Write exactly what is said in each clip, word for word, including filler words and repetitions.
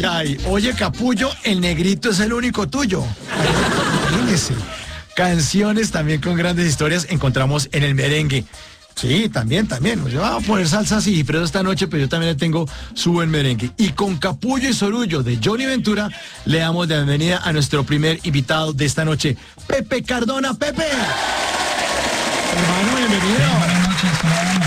ay. Oye, Capullo, el negrito es el único tuyo. Imagínese. Canciones también con grandes historias encontramos en el merengue. Sí, también, también. Yo vamos a poner salsa así, pero esta noche, pero yo también le tengo su buen merengue. Y con Capullo y Sorullo de Johnny Ventura, le damos la bienvenida a nuestro primer invitado de esta noche, Pepe Cardona. Pepe. Hermano, bienvenido. Sí, buenas noches, ¿cómo vamos?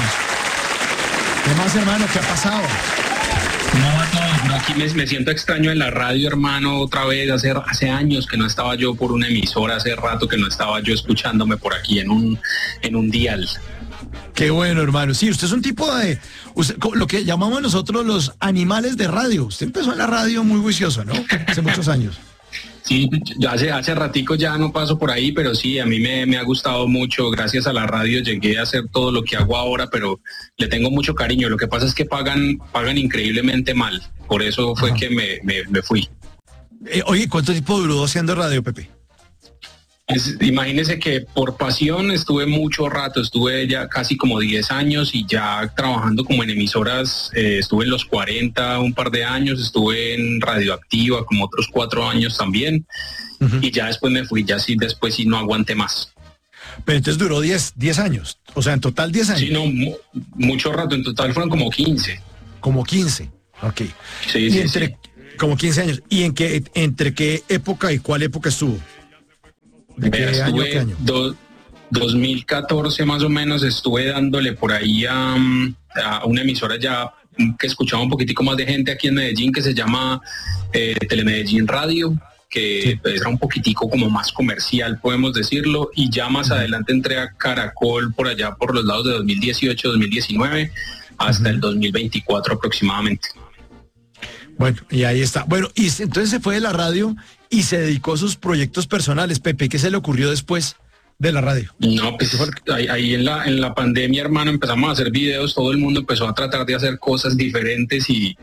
¿Qué más, hermano? ¿Qué ha pasado? ¿Cómo va todo? Por aquí me, me siento extraño en la radio, hermano, otra vez. Hace, hace años que no estaba yo por una emisora, hace rato que no estaba yo escuchándome por aquí en un, en un dial. Qué bueno, hermano. Sí, usted es un tipo de... Usted, lo que llamamos nosotros los animales de radio. Usted empezó en la radio muy juicioso, ¿no? Hace muchos años. Sí, ya hace, hace ratico ya no paso por ahí, pero sí, a mí me, me ha gustado mucho. Gracias a la radio llegué a hacer todo lo que hago ahora, pero le tengo mucho cariño. Lo que pasa es que pagan, pagan increíblemente mal. Por eso fue Ajá. que me, me, me fui. Eh, oye, ¿cuánto tiempo duró haciendo radio, Pepe? Es, imagínese que por pasión estuve mucho rato, estuve ya casi como diez años y ya trabajando como en emisoras, eh, estuve en los cuarenta un par de años, estuve en Radioactiva como otros cuatro años también uh-huh. y ya después me fui, ya sí, después sí no aguanté más. Pero entonces duró diez, diez años, o sea, en total diez años. Sí, no, mu- mucho rato, en total fueron como quince. Como quince, ok. Sí, y sí, entre, sí. Como quince años. ¿Y en qué, entre qué época y cuál época estuvo? ¿De qué Vea, año, estuve qué año? Do, dos mil catorce más o menos, estuve dándole por ahí a, a una emisora ya que escuchaba un poquitico más de gente aquí en Medellín que se llama eh, Telemedellín Radio, que sí. pues, era un poquitico como más comercial, podemos decirlo, y ya más uh-huh. adelante entré a Caracol por allá por los lados de dos mil dieciocho, dos mil diecinueve hasta uh-huh. el dos mil veinticuatro aproximadamente. Bueno, y ahí está. Bueno, y entonces se fue de la radio y se dedicó a sus proyectos personales. Pepe, ¿qué se le ocurrió después de la radio? No, pues ahí, ahí en la en la pandemia, hermano, empezamos a hacer videos, todo el mundo empezó a tratar de hacer cosas diferentes y,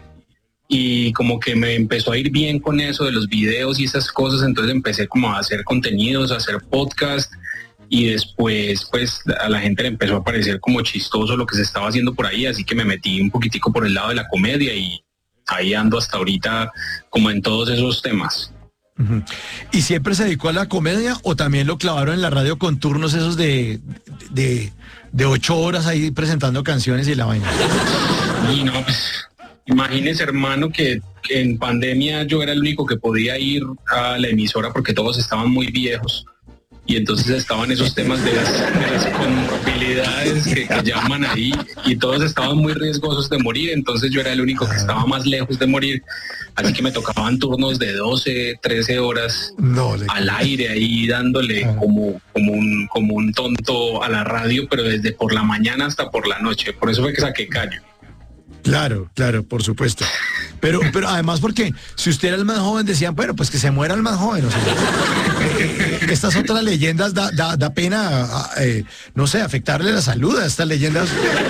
y como que me empezó a ir bien con eso de los videos y esas cosas, entonces empecé como a hacer contenidos, a hacer podcast y después pues a la gente le empezó a parecer como chistoso lo que se estaba haciendo por ahí, así que me metí un poquitico por el lado de la comedia y ahí ando hasta ahorita como en todos esos temas. Uh-huh. ¿Y siempre se dedicó a la comedia o también lo clavaron en la radio con turnos esos de, de, de ocho horas ahí presentando canciones y la vaina? Y no, pues imagínese, hermano, que, que en pandemia yo era el único que podía ir a la emisora porque todos estaban muy viejos. Y entonces estaban esos temas de las, de las comorbilidades que, que llaman ahí y todos estaban muy riesgosos de morir, entonces yo era el único que estaba más lejos de morir, así que me tocaban turnos de doce, trece horas no, al aire ahí dándole ah. como, como, un, como un tonto a la radio, pero desde por la mañana hasta por la noche, por eso fue que saqué callo. Claro, claro, por supuesto. Pero, pero además porque si usted era el más joven decían, bueno, pues que se muera el más joven. O sea, eh, estas otras leyendas da, da, da pena, eh, no sé, afectarle la salud a estas leyendas.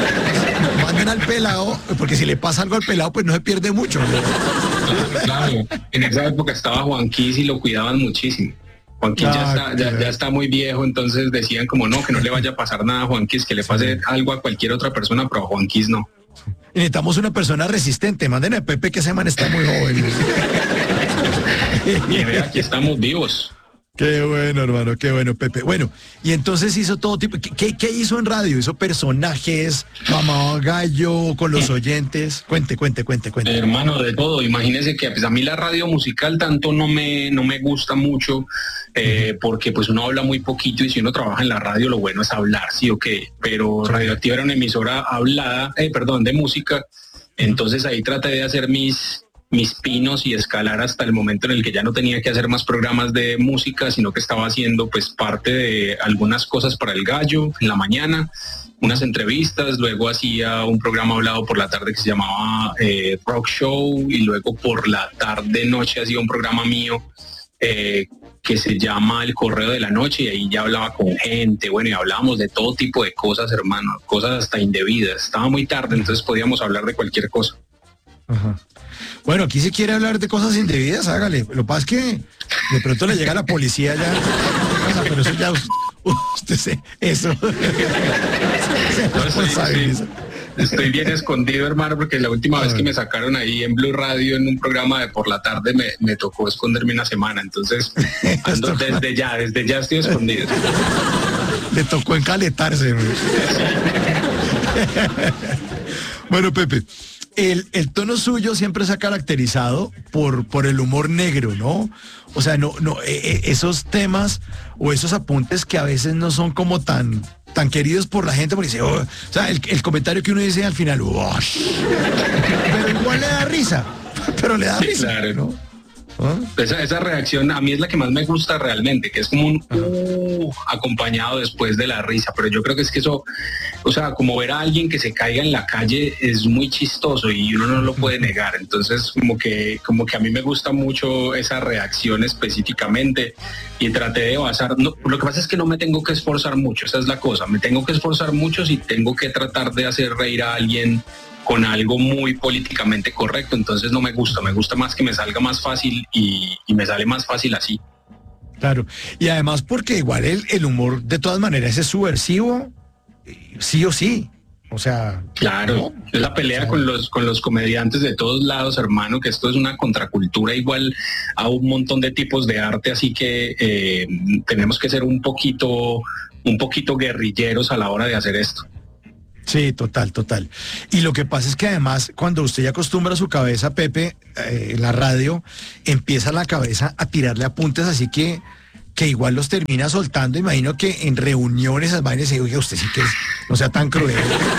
Manden al pelado, porque si le pasa algo al pelado, pues no se pierde mucho. Claro, claro. En esa época estaba Juanquis y lo cuidaban muchísimo. Juanquis ah, ya, está, ya, ya está muy viejo, entonces decían como no, que no le vaya a pasar nada a Juanquis, que le pase sí. algo a cualquier otra persona, pero a Juanquis no. Necesitamos una persona resistente. Manden a Pepe, que ese man está muy joven. Y ve, aquí estamos vivos. Qué bueno, hermano, qué bueno, Pepe. Bueno, y entonces hizo todo tipo. ¿Qué, qué hizo en radio? ¿Hizo personajes? ¿Mamá gallo con los oyentes? Cuente, cuente, cuente, cuente. Hermano, de todo. Imagínese que pues, a mí la radio musical tanto no me, no me gusta mucho. Eh, uh-huh. Porque pues uno habla muy poquito y si uno trabaja en la radio lo bueno es hablar, sí o qué, pero Radioactiva era una emisora hablada, eh, perdón, de música, entonces ahí traté de hacer mis, mis pinos y escalar hasta el momento en el que ya no tenía que hacer más programas de música, sino que estaba haciendo pues parte de algunas cosas para el gallo en la mañana, unas entrevistas, luego hacía un programa hablado por la tarde que se llamaba eh, Rock Show y luego por la tarde noche hacía un programa mío eh, que se llama El Correo de la Noche y ahí ya hablaba con gente, bueno, y hablábamos de todo tipo de cosas, hermano, cosas hasta indebidas. Estaba muy tarde, entonces podíamos hablar de cualquier cosa. Ajá. Bueno, aquí si quiere hablar de cosas indebidas, hágale. Lo que pasa es que de pronto le llega la policía ya. Bueno, pero eso ya usted se, eso. se no, sí, sí. estoy bien escondido, hermano, porque la última vez que me sacaron ahí en Blue Radio en un programa de por la tarde me, me tocó esconderme una semana, entonces ando desde ya, desde ya estoy escondido. Le tocó encaletarse. Bueno, Pepe, el, el tono suyo siempre se ha caracterizado por, por el humor negro, ¿no? O sea, no, no, eh, esos temas o esos apuntes que a veces no son como tan, tan queridos por la gente, porque dice, oh, o sea, el, el comentario que uno dice al final, oh, pero igual le da risa, pero le da sí, risa, claro. ¿no? ¿Ah? Esa, esa reacción a mí es la que más me gusta realmente, que es como un uh, acompañado después de la risa, pero yo creo que es que eso, o sea, como ver a alguien que se caiga en la calle es muy chistoso y uno no lo puede negar, entonces como que, como que a mí me gusta mucho esa reacción específicamente y traté de basar, no, lo que pasa es que no me tengo que esforzar mucho, esa es la cosa, me tengo que esforzar mucho si tengo que tratar de hacer reír a alguien con algo muy políticamente correcto, entonces no me gusta, me gusta más que me salga más fácil y, y me sale más fácil así. Claro, y además porque igual el, el humor de todas maneras es subversivo, sí o sí, o sea... Claro, ¿no? Es la pelea o sea, con los con los comediantes de todos lados, hermano, que esto es una contracultura igual a un montón de tipos de arte, así que eh, tenemos que ser un poquito, un poquito guerrilleros a la hora de hacer esto. Sí, total, total. Y lo que pasa es que además, cuando usted ya acostumbra su cabeza, Pepe, eh, en la radio, empieza la cabeza a tirarle apuntes, así que, que igual los termina soltando. Imagino que en reuniones esas vainas se dice, oiga, usted sí que es, no sea tan cruel.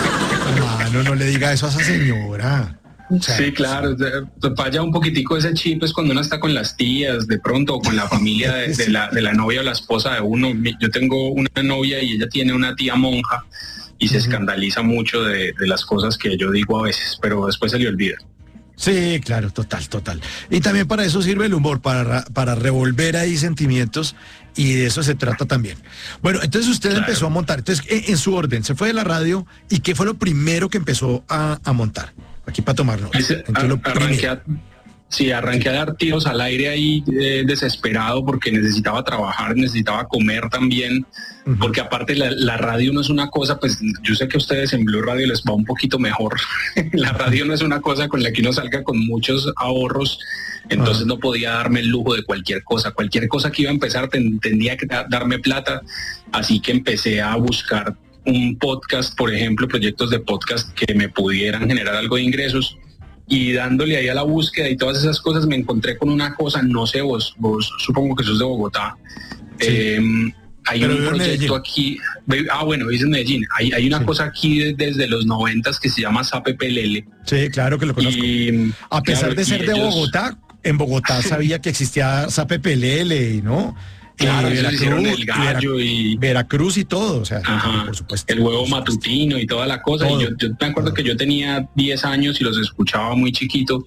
Hermano, no le diga eso a esa señora. O sea, sí, claro, falla un poquitico ese chip es cuando uno está con las tías, de pronto, o con la familia de, de, la, de la novia o la esposa de uno. Yo tengo una novia y ella tiene una tía monja, y se escandaliza mucho de, de las cosas que yo digo a veces, pero después se le olvida. Sí, claro, total, total. Y también para eso sirve el humor, para, para revolver ahí sentimientos, y de eso se trata también. Bueno, entonces usted claro. empezó a montar, entonces en, en su orden, se fue de la radio, ¿y qué fue lo primero que empezó a, a montar? Aquí para tomarnos. Ese, a, arranqué a, sí, arranqué a dar tiros al aire ahí eh, desesperado porque necesitaba trabajar, necesitaba comer también, uh-huh. porque aparte la, la radio no es una cosa, pues yo sé que a ustedes en Blue Radio les va un poquito mejor. La radio no es una cosa con la que uno salga con muchos ahorros, entonces uh-huh. no podía darme el lujo de cualquier cosa. Cualquier cosa que iba a empezar ten, tendría que da, darme plata, así que empecé a buscar un podcast, por ejemplo, proyectos de podcast que me pudieran generar algo de ingresos. Y dándole ahí a la búsqueda y todas esas cosas me encontré con una cosa, no sé vos, vos supongo que sos de Bogotá. Sí. Eh, hay Pero un proyecto aquí, ah bueno, dice Medellín, hay, hay una sí. cosa aquí de, desde los noventas que se llama S A P P L L. Sí, claro que lo conozco. Y, a pesar claro, de ser de ellos... Bogotá, en Bogotá sabía que existía S A P P L L, ¿no? Claro, y Veracruz, el gallo y Veracruz y todo, o sea, ajá, por supuesto. El huevo matutino y toda la cosa. Y yo, yo me acuerdo todo. que yo tenía diez años y los escuchaba muy chiquito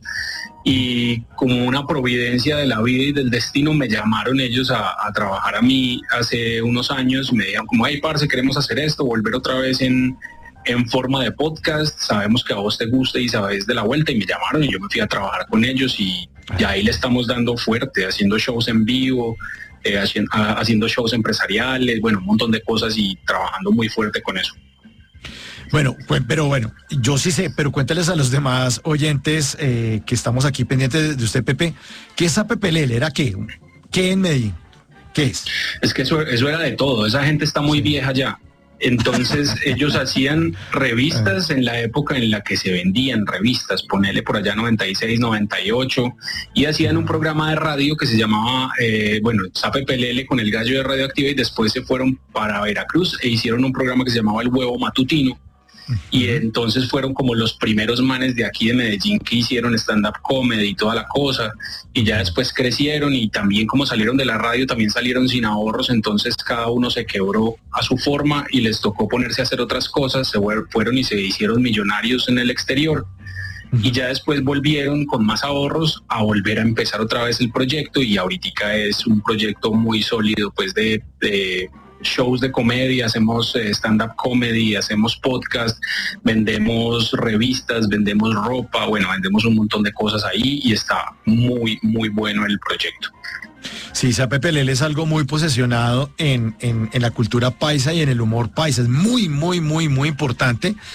y como una providencia de la vida y del destino me llamaron ellos a, a trabajar a mí hace unos años. Me dijeron como, hey, parce, queremos hacer esto, volver otra vez en, en forma de podcast. Sabemos que a vos te gusta y sabes de la vuelta y me llamaron y yo me fui a trabajar con ellos y, y ahí le estamos dando fuerte, haciendo shows en vivo. Eh, haciendo shows empresariales, bueno, un montón de cosas y trabajando muy fuerte con eso. Bueno, pues, pero bueno, yo sí sé, pero cuéntales a los demás oyentes eh, que estamos aquí pendientes de usted, Pepe, ¿qué es A P P L L? ¿Era qué? ¿Qué en Medellín? ¿Qué es? Es que eso, eso era de todo, esa gente está muy sí. vieja ya. Entonces ellos hacían revistas en la época en la que se vendían revistas, ponele por allá noventa y seis, noventa y ocho, y hacían un programa de radio que se llamaba, eh, bueno, S A P P L L con el gallo de Radioactiva, y después se fueron para Veracruz e hicieron un programa que se llamaba El Huevo Matutino, y entonces fueron como los primeros manes de aquí de Medellín que hicieron stand-up comedy y toda la cosa, y ya después crecieron y también como salieron de la radio también salieron sin ahorros, entonces cada uno se quebró a su forma y les tocó ponerse a hacer otras cosas, se fueron y se hicieron millonarios en el exterior y ya después volvieron con más ahorros a volver a empezar otra vez el proyecto y ahorita es un proyecto muy sólido pues de... de shows de comedia, hacemos eh, stand-up comedy, hacemos podcast, vendemos revistas, vendemos ropa, bueno, vendemos un montón de cosas ahí y está muy, muy bueno el proyecto. Sí, S A P P L L es algo muy posesionado en, en, en la cultura paisa y en el humor paisa, es muy, muy, muy, muy importante.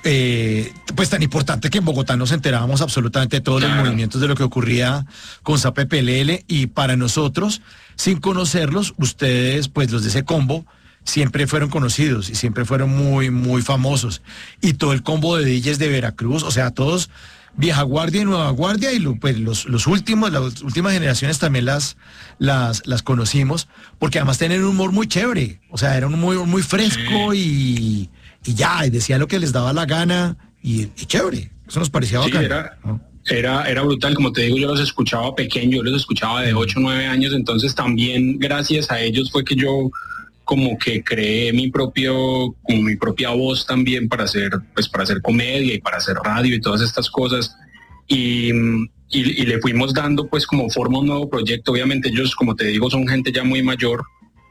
eh, pues tan importante que en Bogotá nos enterábamos absolutamente de todos claro. los movimientos de lo que ocurría con Zape P L L, y para nosotros, sin conocerlos, ustedes, pues los de ese combo, siempre fueron conocidos y siempre fueron muy, muy famosos. Y todo el combo de D Js de Veracruz, o sea, todos vieja guardia y nueva guardia, y lo, pues los, los últimos, las últimas generaciones también las, las, las conocimos, porque además tienen un humor muy chévere, o sea, era un humor muy fresco y, y ya, y decía lo que les daba la gana, y, y chévere, eso nos parecía bacán. Sí, era, ¿no? era, era brutal, como te digo, yo los escuchaba pequeño, yo los escuchaba de ocho o nueve años, entonces también gracias a ellos fue que yo como que creé mi propio, como mi propia voz también para hacer, pues para hacer comedia y para hacer radio y todas estas cosas. Y, y, y le fuimos dando pues como forma a un nuevo proyecto. Obviamente ellos, como te digo, son gente ya muy mayor,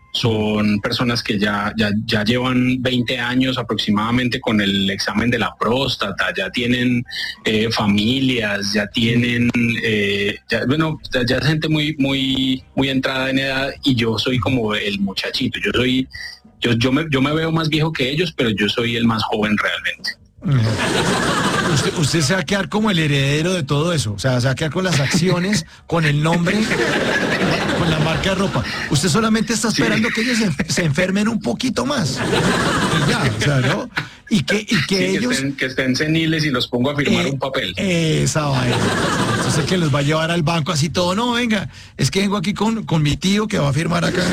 son personas que ya, ya, ya llevan veinte años aproximadamente con el examen de la próstata, ya tienen eh, familias, ya tienen, eh, ya, bueno, ya, ya es gente muy, muy, muy entrada en edad, y yo soy como el muchachito, yo soy, yo, yo me, yo me veo más viejo que ellos, pero yo soy el más joven realmente. Uh-huh. Usted, usted se va a quedar como el heredero de todo eso, o sea, se va a quedar con las acciones, con el nombre, con la marca de ropa. Usted solamente está esperando sí. que ellos se, se enfermen un poquito más. Y ya, o sea, ¿no? Y que, y que sí, ellos... Que estén, que estén seniles y los pongo a firmar eh, un papel. Esa vaina. Entonces que los va a llevar al banco así todo. No, venga, es que vengo aquí con, con mi tío que va a firmar acá.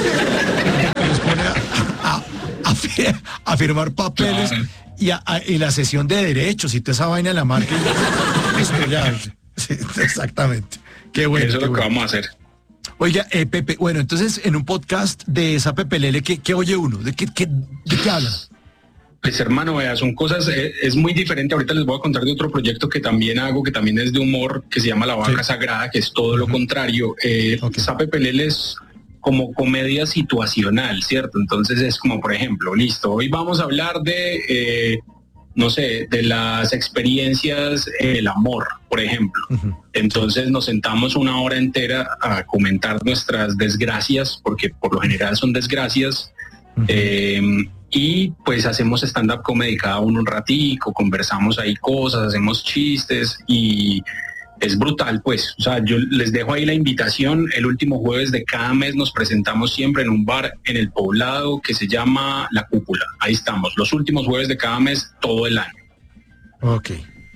Los pone a, a, a, a firmar papeles. Claro. Y, a, a, y la sesión de derechos y toda esa vaina en la marca. Eso ya, sí, exactamente. Qué bueno. Eso es lo bueno. que vamos a hacer. Oiga, eh, Pepe, bueno, entonces en un podcast de Zape P L L, ¿qué, qué oye uno? ¿De qué, qué, de qué hablan? Pues hermano, vea, son cosas, eh, es muy diferente. Ahorita les voy a contar de otro proyecto que también hago, que también es de humor, que se llama La Vaca sí. Sagrada, que es todo uh-huh. lo contrario. Eh, okay. Zape P L L es como comedia situacional, ¿cierto? Entonces es como, por ejemplo, listo, hoy vamos a hablar de, eh, no sé, de las experiencias en el amor, por ejemplo. Uh-huh. Entonces nos sentamos una hora entera a comentar nuestras desgracias, porque por lo general son desgracias, uh-huh. eh, y pues hacemos stand-up comedy cada uno un ratico, conversamos ahí cosas, hacemos chistes y... es brutal, pues, o sea, yo les dejo ahí la invitación. El último jueves de cada mes nos presentamos siempre en un bar en El Poblado que se llama La Cúpula. Ahí estamos, los últimos jueves de cada mes, todo el año. Ok.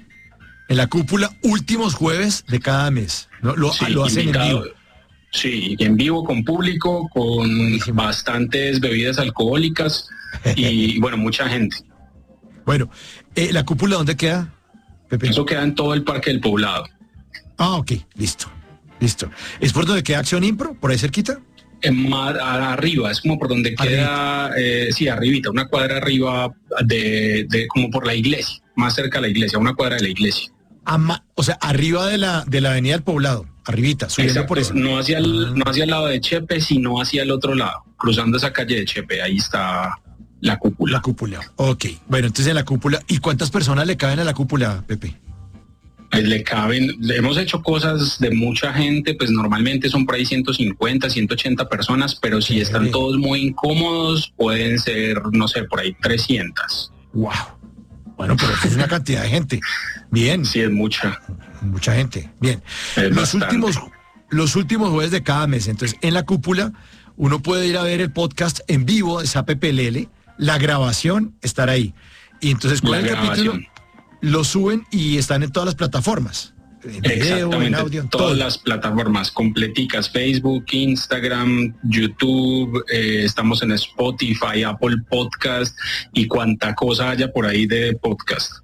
En La Cúpula, últimos jueves de cada mes, ¿no? Lo, sí, lo hacen invitado. En vivo. Sí, en vivo, con público, con Buenísimo. Bastantes bebidas alcohólicas y, bueno, mucha gente. Bueno, eh, ¿La Cúpula dónde queda, Pepe? Eso queda en todo el Parque del Poblado. Ah, ok, listo, listo. ¿Es por donde queda Acción Impro? ¿Por ahí cerquita? En mar, arriba, es como por donde queda, eh, sí, arribita, una cuadra arriba de, de, como por la iglesia, más cerca de la iglesia, una cuadra de la iglesia. Ama, o sea, arriba de la de la avenida del Poblado, arribita, subiendo Exacto, por eso. No hacia el, ah. no hacia el lado de Chepe, sino hacia el otro lado, cruzando esa calle de Chepe, ahí está La Cúpula. La Cúpula, ok. Bueno, entonces en La Cúpula, ¿y cuántas personas le caben a La Cúpula, Pepe? Pues le caben, hemos hecho cosas de mucha gente, pues normalmente son por ahí ciento cincuenta, ciento ochenta personas, pero si están todos muy incómodos, pueden ser, no sé, por ahí trescientas. Wow. Bueno, pero es una cantidad de gente. Bien. Sí, es mucha. Mucha gente. Bien. Es los bastante. últimos, los últimos jueves de cada mes. Entonces, en La Cúpula, uno puede ir a ver el podcast en vivo de Zape P L L, la grabación, estar ahí. Y entonces, con el capítulo lo suben y están en todas las plataformas. En video, en audio, en todas todo. Las plataformas completicas, Facebook, Instagram, YouTube, eh, estamos en Spotify, Apple Podcast y cuanta cosa haya por ahí de podcast.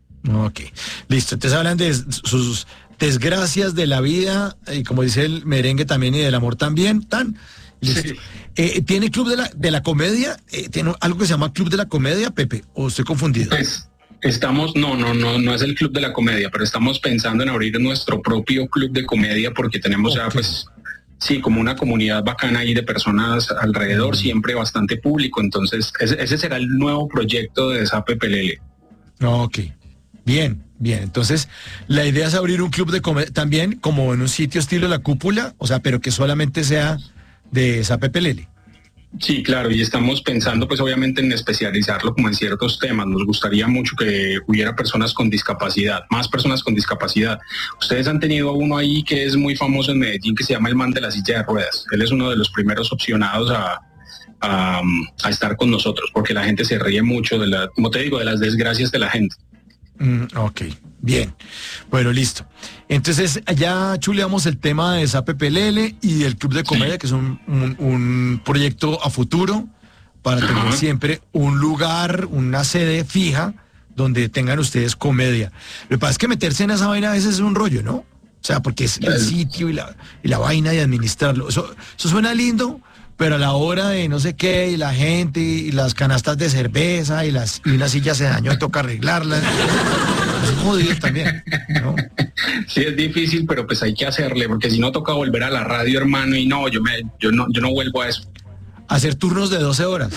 Ok, listo. Entonces hablan de sus desgracias de la vida y como dice el merengue también y del amor también, tan listo. Sí. Eh, ¿Tiene Club de la, de la Comedia? Eh, ¿Tiene algo que se llama Club de la Comedia, Pepe? ¿O estoy confundido? Pues, Estamos, no, no, no, no es el Club de la Comedia, pero estamos pensando en abrir nuestro propio club de comedia porque tenemos okay. ya, pues, sí, como una comunidad bacana ahí de personas alrededor, mm. siempre bastante público. Entonces, ese, ese será el nuevo proyecto de Zape P L L. Ok, bien, bien. Entonces, la idea es abrir un club de comedia también, como en un sitio estilo La Cúpula, o sea, pero que solamente sea de Zape P L L. Sí, claro, y estamos pensando pues obviamente en especializarlo como en ciertos temas. Nos gustaría mucho que hubiera personas con discapacidad, más personas con discapacidad. Ustedes han tenido uno ahí que es muy famoso en Medellín que se llama el man de la silla de ruedas. Él es uno de los primeros opcionados a, a, a estar con nosotros porque la gente se ríe mucho de la, como te digo, de las desgracias de la gente. Mm, ok, bien. Bueno, listo. Entonces, ya chuleamos el tema de Zape P L L y del Club de Comedia, sí, que es un, un, un proyecto a futuro para tener Ajá. siempre un lugar, una sede fija donde tengan ustedes comedia. Lo que pasa es que meterse en esa vaina a veces es un rollo, ¿no? O sea, porque es el sitio y la, y la vaina de administrarlo. Eso, eso suena lindo, pero a la hora de no sé qué, y la gente, y las canastas de cerveza, y las y una silla se dañó y toca arreglarlas. Es jodido también, ¿no? Sí, es difícil, pero pues hay que hacerle, porque si no toca volver a la radio, hermano, y no, yo me, yo no, yo no vuelvo a eso. Hacer turnos de doce horas.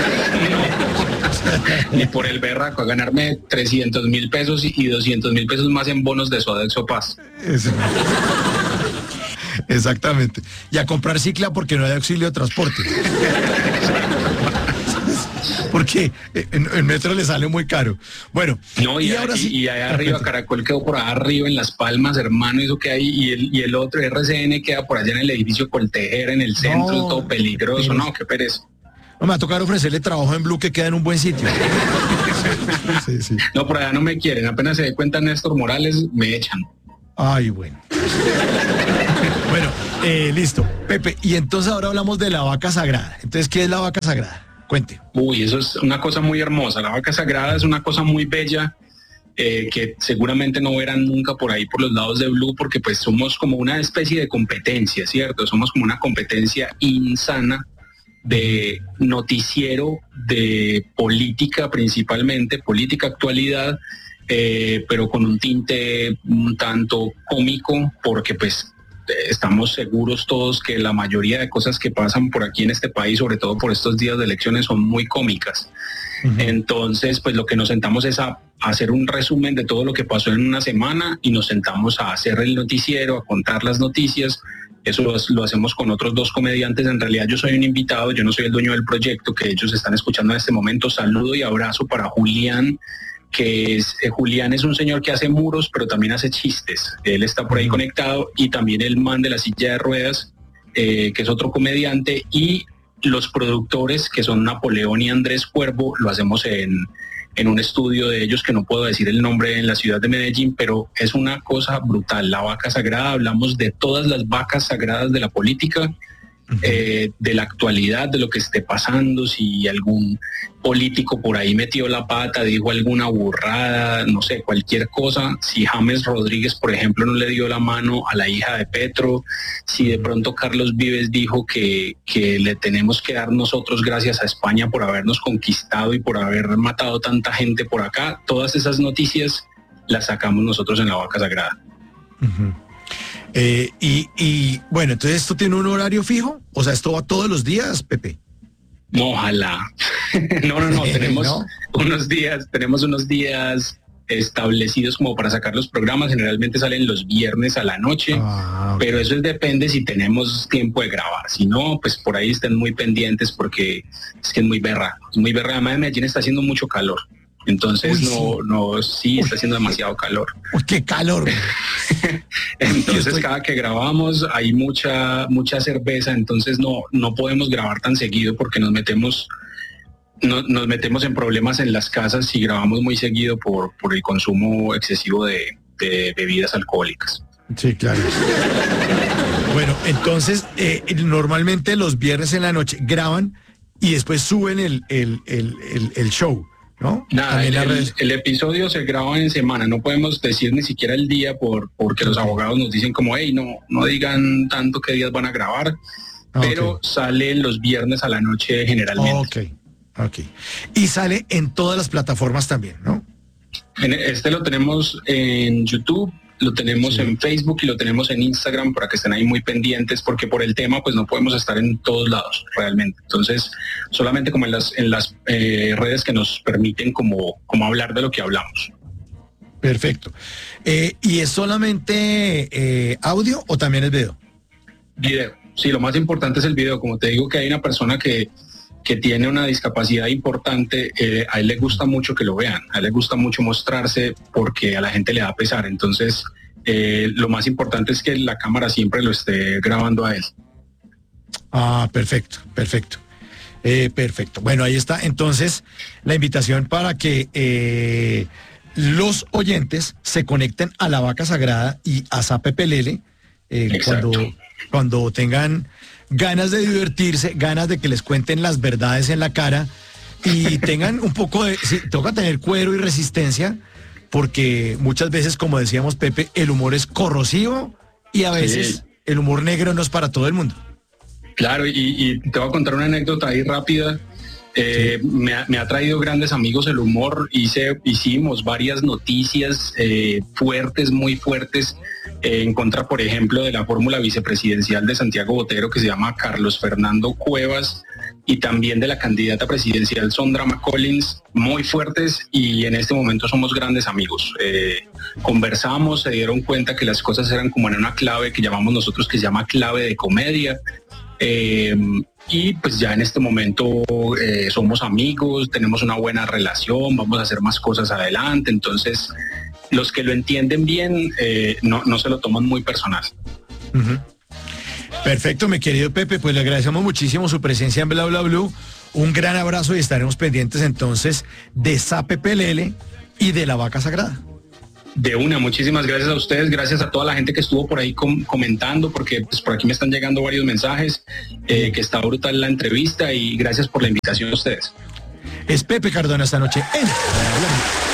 No. Ni por el berraco, a ganarme trescientos mil pesos y doscientos mil pesos más en bonos de Sodexo Paz. Eso. Exactamente. Y a comprar cicla porque no hay auxilio de transporte. Porque en el metro le sale muy caro. Bueno, no, y, y ahora y, sí. Y allá arriba, Caracol quedó por allá arriba en Las Palmas, hermano, eso que hay, y el, y el otro R C N queda por allá en el edificio Coltejera, en el centro, no, todo peligroso, pero, no, qué pereza. No, me va a tocar ofrecerle trabajo en Blue que queda en un buen sitio. Sí, sí. No, por allá no me quieren, apenas se dé cuenta Néstor Morales, me echan. Ay, bueno. Bueno, eh, listo. Pepe, y entonces ahora hablamos de la vaca sagrada. Entonces, ¿qué es la vaca sagrada? Cuente. Uy, eso es una cosa muy hermosa. La vaca sagrada es una cosa muy bella eh, que seguramente no verán nunca por ahí por los lados de Blue, porque pues somos como una especie de competencia, ¿cierto? Somos como una competencia insana de noticiero, de política principalmente, política actualidad, eh, pero con un tinte un tanto cómico, porque pues estamos seguros todos que la mayoría de cosas que pasan por aquí en este país, sobre todo por estos días de elecciones, son muy cómicas. Uh-huh. Entonces, pues lo que nos sentamos es a, a hacer un resumen de todo lo que pasó en una semana y nos sentamos a hacer el noticiero, a contar las noticias. Eso lo, lo hacemos con otros dos comediantes. En realidad yo soy un invitado, yo no soy el dueño del proyecto que ellos están escuchando en este momento. Saludo y abrazo para Julián, que es, eh, Julián es un señor que hace muros, pero también hace chistes. Él está por ahí conectado, y también el man de la silla de ruedas, eh, que es otro comediante, y los productores, que son Napoleón y Andrés Cuervo, lo hacemos en, en un estudio de ellos, que no puedo decir el nombre, en la ciudad de Medellín, pero es una cosa brutal. La vaca sagrada, hablamos de todas las vacas sagradas de la política, Uh-huh. Eh, de la actualidad, de lo que esté pasando, si algún político por ahí metió la pata, dijo alguna burrada, no sé, cualquier cosa, si James Rodríguez, por ejemplo, no le dio la mano a la hija de Petro, si de pronto Carlos Vives dijo que, que le tenemos que dar nosotros gracias a España por habernos conquistado y por haber matado tanta gente por acá, todas esas noticias las sacamos nosotros en la vaca sagrada. Uh-huh. Eh, y, y bueno, entonces ¿esto tiene un horario fijo? O sea, ¿esto va todos los días, Pepe? Ojalá. no, no, no, tenemos ¿no? unos días, tenemos unos días establecidos como para sacar los programas. Generalmente salen los viernes a la noche, ah, okay. pero eso es, depende si tenemos tiempo de grabar. Si no, pues por ahí estén muy pendientes, porque es que es muy berra, es muy berra. Además, en Medellín está haciendo mucho calor. Entonces Uy, no, sí. no, sí, está haciendo demasiado calor. Uy, qué calor. Entonces estoy... cada que grabamos hay mucha, mucha cerveza, entonces no, no podemos grabar tan seguido porque nos metemos, no, nos metemos en problemas en las casas si grabamos muy seguido por, por el consumo excesivo de, de bebidas alcohólicas. Sí, claro. Bueno, entonces eh, normalmente los viernes en la noche graban y después suben el, el, el, el, el show. ¿No? Nada, el, el, el episodio se graba en semana, no podemos decir ni siquiera el día por porque los abogados nos dicen como, hey, no, no digan tanto qué días van a grabar, okay. pero sale los viernes a la noche generalmente. Ok, ok. Y sale en todas las plataformas también, ¿no? Este lo tenemos en YouTube, lo tenemos sí. en Facebook y lo tenemos en Instagram, para que estén ahí muy pendientes, porque por el tema pues no podemos estar en todos lados realmente. Entonces solamente como en las en las eh, redes que nos permiten como, como hablar de lo que hablamos. Perfecto. Eh, ¿Y es solamente eh, audio o también es video? Video. sí, lo más importante es el video. Como te digo que hay una persona que, que tiene una discapacidad importante, eh, a él le gusta mucho que lo vean, a él le gusta mucho mostrarse porque a la gente le da pesar. Entonces, eh, lo más importante es que la cámara siempre lo esté grabando a él. Ah, perfecto, perfecto. Eh, perfecto. Bueno, ahí está entonces la invitación para que eh, los oyentes se conecten a la Vaca Sagrada y a Zape Pelele eh, cuando, cuando tengan ganas de divertirse, ganas de que les cuenten las verdades en la cara y tengan un poco de... Sí, toca tener cuero y resistencia porque muchas veces, como decíamos Pepe, el humor es corrosivo y a veces sí. El humor negro no es para todo el mundo. Claro, y, y te voy a contar una anécdota ahí rápida. Eh, sí. me, ha, me ha traído grandes amigos el humor. Hice, hicimos varias noticias eh, fuertes, muy fuertes, eh, en contra, por ejemplo, de la fórmula vicepresidencial de Santiago Botero, que se llama Carlos Fernando Cuevas, y también de la candidata presidencial Sondra McCollins, muy fuertes, y en este momento somos grandes amigos. Eh, conversamos, se dieron cuenta que las cosas eran como en una clave que llamamos nosotros, que se llama clave de comedia. Eh, y pues ya en este momento eh, somos amigos, tenemos una buena relación, vamos a hacer más cosas adelante, entonces los que lo entienden bien eh, no, no se lo toman muy personal. Uh-huh. Perfecto, mi querido Pepe, pues le agradecemos muchísimo su presencia en Bla Bla Blue, un gran abrazo y estaremos pendientes entonces de Zape Pelele y de la Vaca Sagrada. De una, muchísimas gracias a ustedes, gracias a toda la gente que estuvo por ahí com- comentando, porque pues por aquí me están llegando varios mensajes, eh, que está brutal la entrevista y gracias por la invitación a ustedes. Es Pepe Cardona esta noche en Bla Bla Blue.